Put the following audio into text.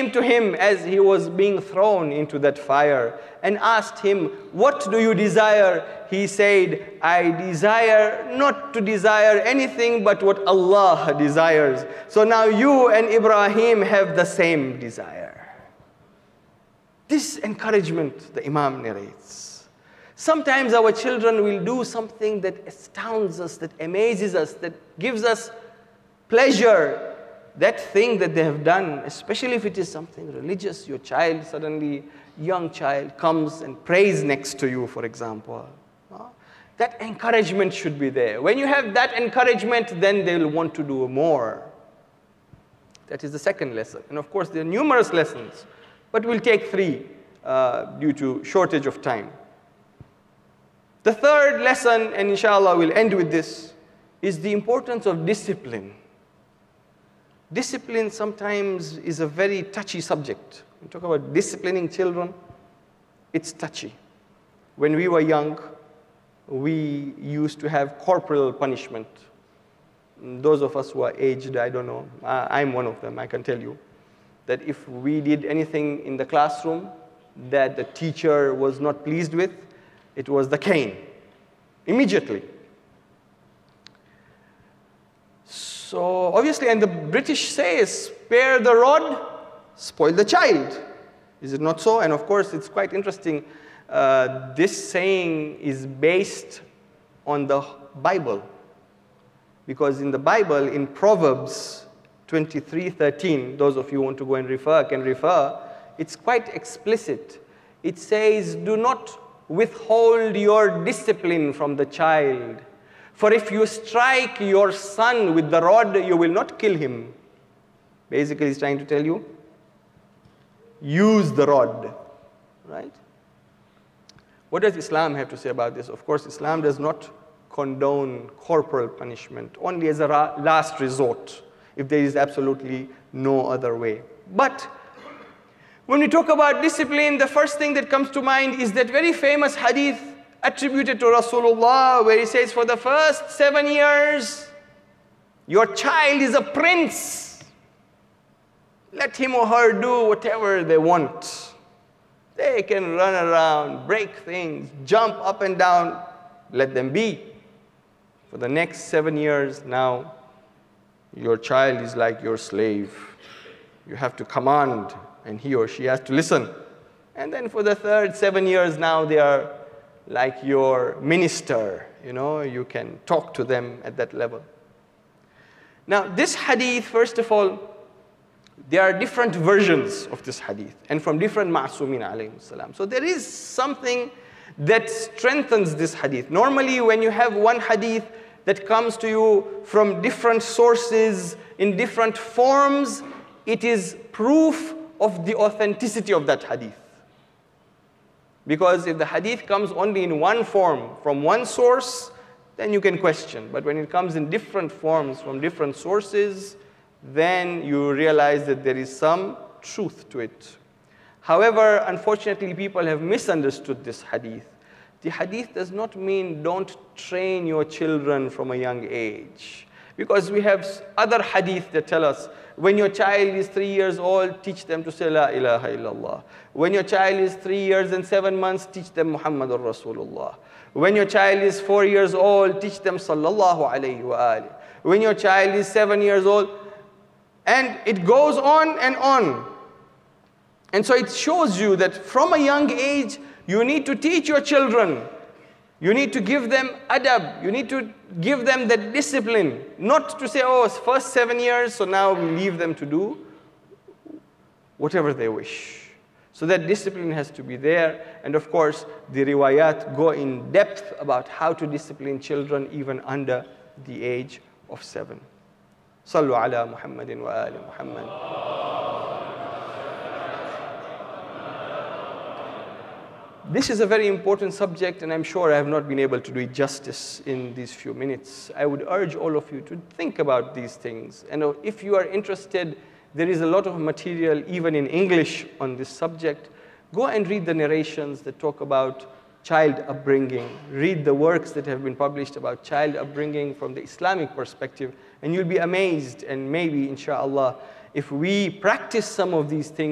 came to him as he was being thrown into that fire and asked him, "What do you desire?" He said, "I desire not to desire anything but what Allah desires." So now you and Ibrahim have the same desire. This encouragement the Imam narrates. Sometimes our children will do something that astounds us, that amazes us, that gives us pleasure. That thing that they have done, especially if it is something religious, your child suddenly, young child, comes and prays next to you, for example. That encouragement should be there. When you have that encouragement, then they will want to do more. That is the second lesson. And of course, there are numerous lessons, but we'll take 3 due to shortage of time. The third lesson, and inshallah we'll end with this, is the importance of discipline. Discipline sometimes is a very touchy subject. We talk about disciplining children, it's touchy. When we were young, we used to have corporal punishment. Those of us who are aged, I don't know, I'm one of them, I can tell you, that if we did anything in the classroom that the teacher was not pleased with, it was the cane, immediately. So obviously, and the British say, spare the rod, spoil the child. Is it not so? And of course, it's quite interesting. This saying is based on the Bible. Because in the Bible, in Proverbs 23:13, those of you who want to go and refer can refer, it's quite explicit. It says, "Do not withhold your discipline from the child. For if you strike your son with the rod, you will not kill him." Basically, he's trying to tell you, use the rod, right? What does Islam have to say about this? Of course, Islam does not condone corporal punishment, only as a last resort, if there is absolutely no other way. But when we talk about discipline, the first thing that comes to mind is that very famous hadith attributed to Rasulullah, where he says, for the first 7 years, your child is a prince. Let him or her do whatever they want. They can run around, break things, jump up and down. Let them be. For the next 7 years now, your child is like your slave. You have to command, and he or she has to listen. And then for the third 7 years now, they are like your minister. You know, you can talk to them at that level. Now, this hadith, first of all, there are different versions of this hadith, and from different ma'sumin alayhim salam. So there is something that strengthens this hadith. Normally, when you have one hadith that comes to you from different sources, in different forms, it is proof of the authenticity of that hadith. Because if the hadith comes only in one form, from one source, then you can question. But when it comes in different forms from different sources, then you realize that there is some truth to it. However, unfortunately, people have misunderstood this hadith. The hadith does not mean don't train your children from a young age. Because we have other hadith that tell us, when your child is 3 years old, teach them to say La ilaha illallah. When your child is 3 years and 7 months, teach them Muhammadur Rasulullah. When your child is 4 years old, teach them Sallallahu alayhi wa alihi. When your child is 7 years old, and it goes on and on. And so it shows you that from a young age, you need to teach your children. You need to give them adab. You need to give them the discipline. Not to say, oh, it's first 7 years, so now we leave them to do whatever they wish. So that discipline has to be there. And of course, the riwayat go in depth about how to discipline children even under the age of 7. Sallu ala Muhammadin wa ali Muhammad. This is a very important subject, and I'm sure I have not been able to do it justice in these few minutes. I would urge all of you to think about these things. And if you are interested, there is a lot of material, even in English, on this subject. Go and read the narrations that talk about child upbringing. Read the works that have been published about child upbringing from the Islamic perspective, and you'll be amazed. And maybe, inshallah, if we practice some of these things,